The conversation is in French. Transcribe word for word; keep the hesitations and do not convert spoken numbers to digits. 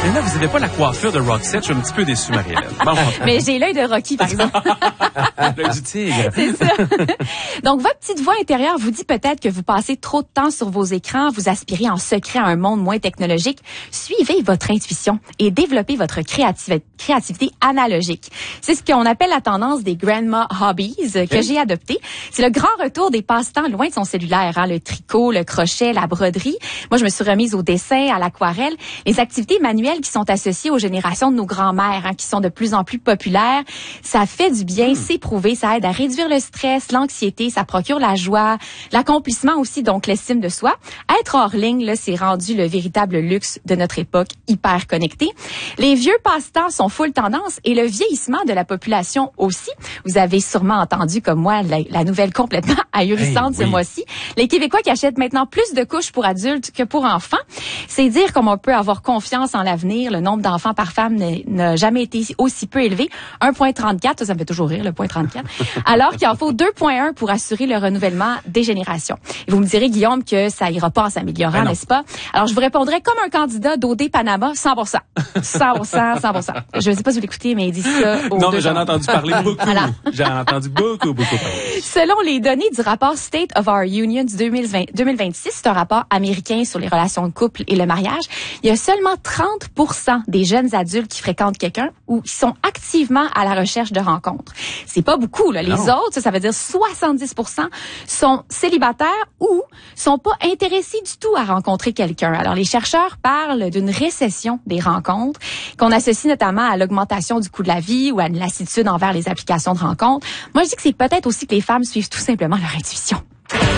Mais là, vous n'avez pas la coiffure de Roxette. Je suis un petit peu déçu, Marie-Hélène. Bon. Mais j'ai l'œil de Rocky, par exemple. L'œil du tigre. C'est ça. Donc, votre petite voix intérieure vous dit peut-être que vous passez trop de temps sur vos écrans, vous aspirez en secret à un monde moins technologique. Suivez votre intuition et développez votre créativité, créativité analogique. C'est ce qu'on appelle la tendance des grandma hobbies que okay. j'ai adopté. C'est le grand retour des passe-temps loin de son cellulaire, hein, le tricot, le crochet, la broderie. Moi, je me suis remise au dessin, à l'aquarelle, les activités manuelles qui sont associées aux générations de nos grands-mères, hein, qui sont de plus en plus populaires. Ça fait du bien, mmh. c'est prouvé, ça aide à réduire le stress, l'anxiété, ça procure la joie, l'accomplissement aussi, donc l'estime de soi. Être hors ligne, là, c'est rendu le véritable luxe de notre époque hyper connectée. Les vieux passe-temps sont full tendance et le vieillissement de la population aussi. Vous avez sûrement entendu, comme moi, la, la nouvelle complètement ahurissante hey, oui. ce mois-ci. Les Québécois qui achètent maintenant plus de couches pour adultes que pour enfants. C'est dire comment on peut avoir confiance en l'avenir. Le nombre d'enfants par femme n'a jamais été aussi peu élevé. un virgule trente-quatre, ça, ça me fait toujours rire, le point trente-quatre. Alors qu'il en faut deux virgule un pour assurer le renouvellement des générations. Et vous me direz, Guillaume, que ça ira pas en s'améliorant, n'est-ce pas? Alors, je vous répondrai comme un candidat d'O D Panama, cent pour cent. cent pour cent, cent pour cent. Je ne sais pas si vous l'écoutez, mais il dit ça au Non, mais j'en ai entendu parler beaucoup. Voilà. J'en ai entendu beaucoup, beaucoup parler. Selon les données du rapport State of Our Union du deux mille vingt, deux mille vingt-six, c'est un rapport américain sur les relations de couple et le mariage, il y a seulement trente pour cent des jeunes adultes qui fréquentent quelqu'un ou qui sont activement à la recherche de rencontres. C'est pas beaucoup, là. Les non. autres, ça, ça veut dire soixante-dix pour cent sont célibataires ou sont pas intéressés du tout à rencontrer quelqu'un. Alors, les chercheurs parlent d'une récession des rencontres qu'on associe notamment à l'augmentation du coût de la vie ou à une lassitude envers les applications de rencontres. Moi, je dis que c'est peut-être aussi que les femmes suivent tout simplement leur intuition.